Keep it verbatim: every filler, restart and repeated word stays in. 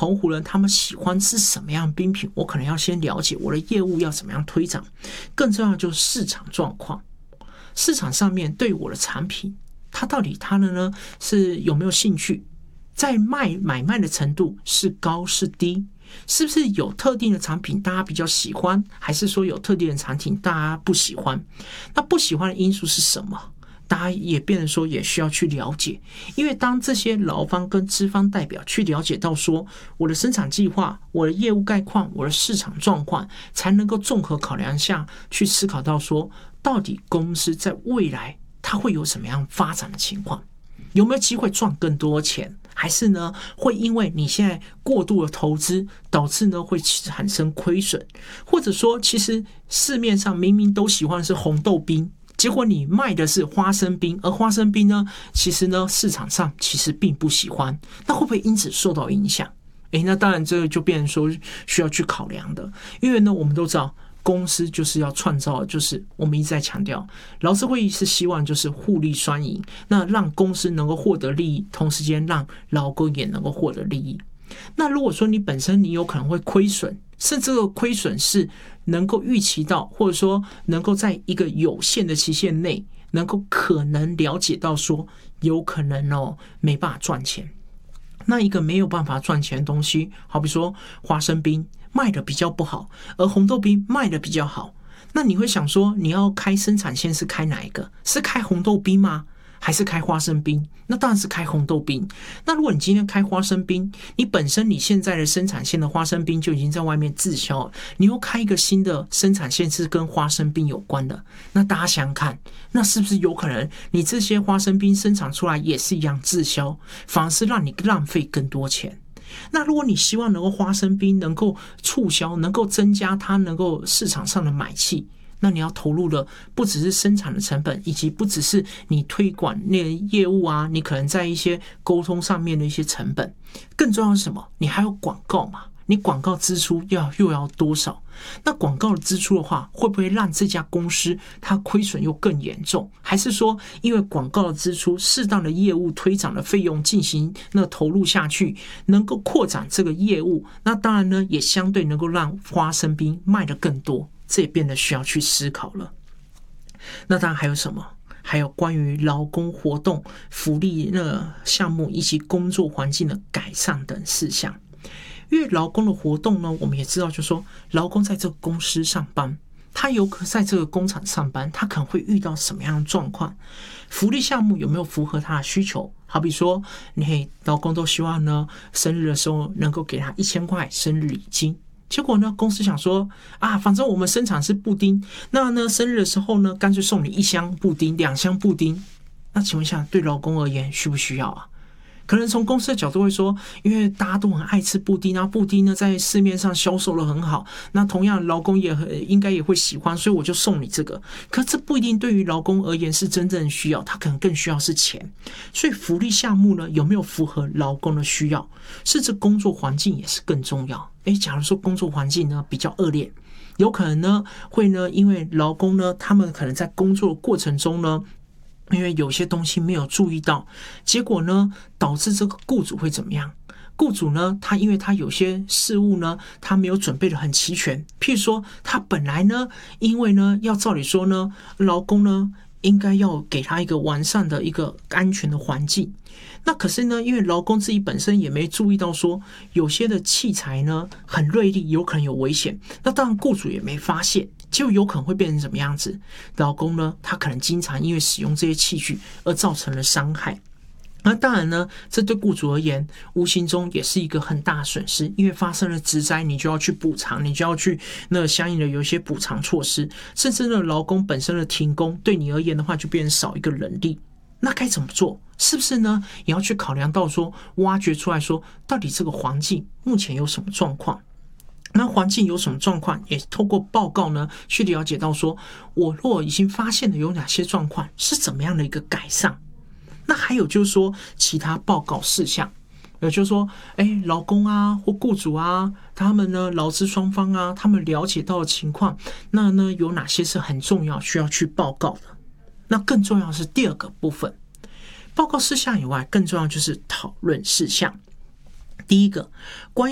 澎湖人他们喜欢吃什么样的冰品，我可能要先了解我的业务要怎么样推展。更重要的就是市场状况，市场上面对我的产品，它到底它的呢是有没有兴趣，在卖买卖的程度是高是低，是不是有特定的产品大家比较喜欢，还是说有特定的产品大家不喜欢？那不喜欢的因素是什么？大家也变成说也需要去了解，因为当这些劳方跟资方代表去了解到说我的生产计划、我的业务概况、我的市场状况，才能够综合考量下去思考到说，到底公司在未来它会有什么样发展的情况，有没有机会赚更多钱，还是呢会因为你现在过度的投资导致呢会产生亏损，或者说其实市面上明明都喜欢的是红豆冰，结果你卖的是花生冰，而花生冰呢，其实呢市场上其实并不喜欢，那会不会因此受到影响？诶，那当然这个就变成说需要去考量的，因为呢我们都知道公司就是要创造，就是我们一直在强调，劳资会议是希望就是互利双赢，那让公司能够获得利益，同时间让劳工也能够获得利益。那如果说你本身你有可能会亏损，甚至这个亏损是能够预期到，或者说能够在一个有限的期限内能够可能了解到说有可能哦没办法赚钱，那一个没有办法赚钱的东西，好比说花生冰卖的比较不好，而红豆冰卖的比较好，那你会想说你要开生产线是开哪一个？是开红豆冰吗？还是开花生冰？那当然是开红豆冰。那如果你今天开花生冰，你本身你现在的生产线的花生冰就已经在外面滞销了，你又开一个新的生产线是跟花生冰有关的，那大家想想看，那是不是有可能你这些花生冰生产出来也是一样滞销，反而是让你浪费更多钱？那如果你希望能够花生冰能够促销，能够增加它能够市场上的买气，那你要投入的不只是生产的成本，以及不只是你推广那个业务啊，你可能在一些沟通上面的一些成本，更重要是什么？你还有广告嘛？你广告支出要又要多少？那广告的支出的话，会不会让这家公司它亏损又更严重？还是说因为广告的支出，适当的业务推展的费用进行那投入下去，能够扩展这个业务，那当然呢也相对能够让花生冰卖得更多，这也变得需要去思考了。那当然还有什么？还有关于劳工活动、福利的项目以及工作环境的改善等事项。因为劳工的活动呢，我们也知道，就是说劳工在这个公司上班，他有可在这个工厂上班，他可能会遇到什么样的状况？福利项目有没有符合他的需求？好比说，你劳工都希望呢，生日的时候能够给他一千块生日礼金。结果呢，公司想说啊，反正我们生产是布丁，那呢生日的时候呢，干脆送你一箱布丁、两箱布丁。那请问一下，对劳工而言需不需要啊？可能从公司的角度会说，因为大家都很爱吃布丁啊，布丁呢在市面上销售的很好，那同样劳工也应该也会喜欢，所以我就送你这个。可这不一定对于劳工而言是真正需要，他可能更需要是钱。所以福利项目呢有没有符合劳工的需要，甚至工作环境也是更重要。诶，假如说工作环境呢比较恶劣，有可能呢会呢因为劳工呢他们可能在工作过程中呢，因为有些东西没有注意到，结果呢导致这个雇主会怎么样？雇主呢他因为他有些事物呢他没有准备的很齐全，譬如说他本来呢因为呢要照理说呢劳工呢应该要给他一个完善的一个安全的环境，那可是呢因为劳工自己本身也没注意到说有些的器材呢很锐利，有可能有危险，那当然雇主也没发现，就有可能会变成什么样子？劳工呢他可能经常因为使用这些器具而造成了伤害。那当然呢，这对雇主而言无形中也是一个很大的损失，因为发生了职灾，你就要去补偿，你就要去那相应的有一些补偿措施，甚至呢劳工本身的停工对你而言的话就变成少一个人力。那该怎么做？是不是呢也要去考量到说，挖掘出来说到底这个环境目前有什么状况，那环境有什么状况，也透过报告呢去了解到说，我若已经发现了有哪些状况，是怎么样的一个改善。那还有就是说其他报告事项，也就是说哎，劳工啊或雇主啊，他们呢劳资双方啊，他们了解到的情况，那呢有哪些是很重要需要去报告的。那更重要的是第二个部分，报告事项以外更重要就是讨论事项。第一个，关于